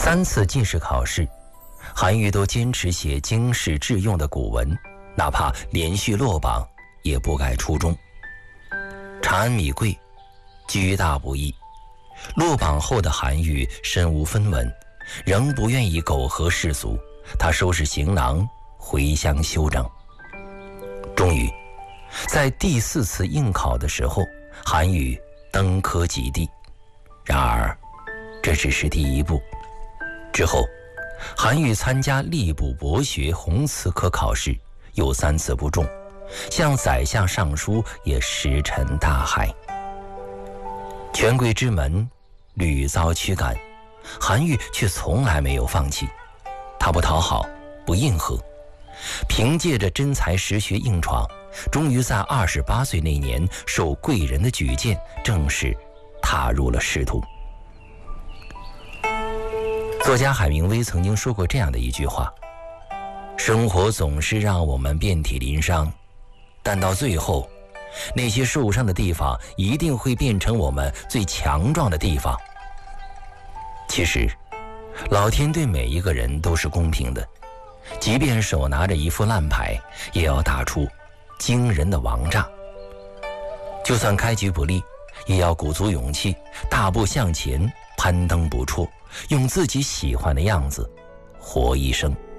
3次进士考试，韩愈都坚持写经世致用的古文，哪怕连续落榜也不改初衷。长安米贵，居大不易。落榜后的韩愈身无分文，仍不愿意苟合世俗，他收拾行囊回乡休整。终于在第4次应考的时候，韩愈登科及第。然而这只是第一步，之后韩愈参加吏部博学弘词科考试，又3次不中，向宰相上书也石沉大海。权贵之门屡遭驱赶，韩愈却从来没有放弃。他不讨好，不应和，凭借着真才实学硬闯，终于在28岁那年受贵人的举荐，正式踏入了仕途。作家海明威曾经说过这样的一句话：生活总是让我们遍体鳞伤，但到最后，那些受伤的地方一定会变成我们最强壮的地方。其实老天对每一个人都是公平的，即便手拿着一副烂牌，也要打出惊人的王炸。就算开局不利，也要鼓足勇气，大步向前，攀登不辍，用自己喜欢的样子活一生。